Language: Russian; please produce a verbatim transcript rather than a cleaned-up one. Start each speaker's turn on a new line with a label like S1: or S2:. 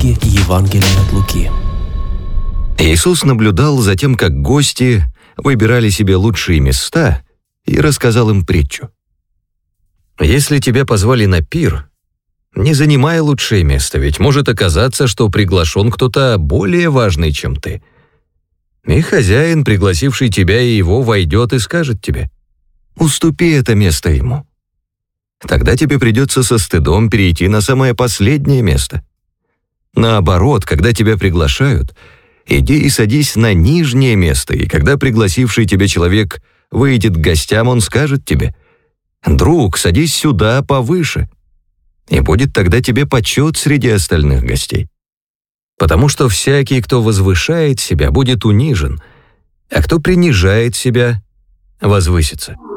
S1: книги Евангелия от Луки.
S2: Иисус наблюдал за тем, как гости выбирали себе лучшие места, и рассказал им притчу. «Если тебя позвали на пир, не занимай лучшее место, ведь может оказаться, что приглашен кто-то более важный, чем ты. И хозяин, пригласивший тебя и его, войдет и скажет тебе: уступи это место ему. Тогда тебе придется со стыдом перейти на самое последнее место. Наоборот, когда тебя приглашают, иди и садись на нижнее место, и когда пригласивший тебя человек выйдет к гостям, он скажет тебе: друг, садись сюда повыше. И будет тогда тебе почет среди остальных гостей. Потому что всякий, кто возвышает себя, будет унижен, а кто принижает себя, возвысится».